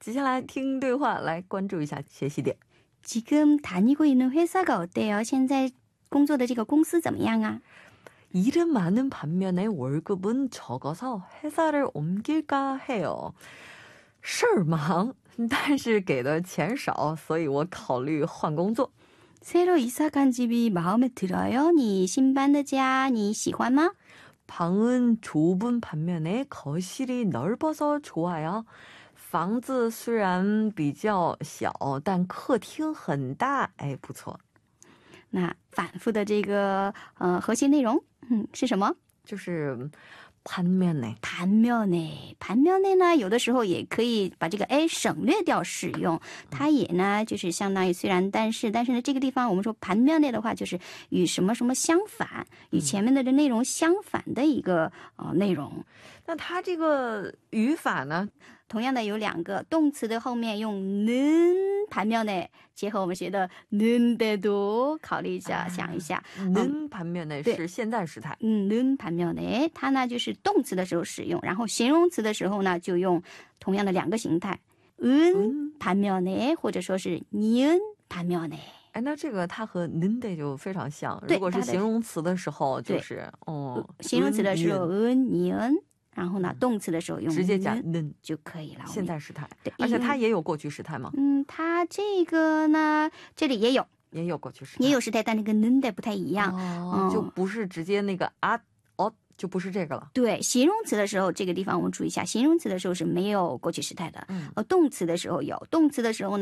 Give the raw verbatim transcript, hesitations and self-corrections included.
接下来听对话来关注一下学习点。 지금 다니고 있는 회사가 어때요? 现在工作的这个公司怎么样啊？ 일은 많은 반면에 월급은 적어서 회사를 옮길까 해요. 事儿忙但是给的钱少，所以我考虑换工作。 새로 이사 간 집이 마음에 들어요? 你新搬的家你喜欢吗？ 방은 좁은 반면에 거실이 넓어서 좋아요. 房子虽然比较小，但客厅很大，哎，不错。 那反复的这个呃核心内容嗯是什么？ 就是반면에 반면에 반면에呢有的时候也可以把这个 a 省略掉使用，它也呢就是相当于虽然但是，但是呢这个地方我们说반면에的话就是与什么什么相反，与前面的这内容相反的一个呃内容。 那它这个语法呢， 同样的有两个动词的后面用는 반면에，结合我们学的는데도考虑一下想一下。 는 반면에是现在时态。 嗯는 반면에它呢就是动词的时候使用，然后形容词的时候呢就用同样的两个形态은 반면에或者说是니은 반면에。 哎，那这个它和는데就非常像， 对， 如果是形容词的时候就是哦， 形容词的时候은 니은， 然后呢动词的时候用直接加 는 는 就可以了。 现在时态。 对， 而且它也有过去时态吗？ 嗯，它这个呢这里也有也有过去时态， 也有时态，但那个는데不太一样。 哦，就不是直接那个啊哦，就不是这个了。 对，形容词的时候这个地方我们注意一下，形容词的时候是没有过去时态的， 嗯， 呃动词的时候有，动词的时候呢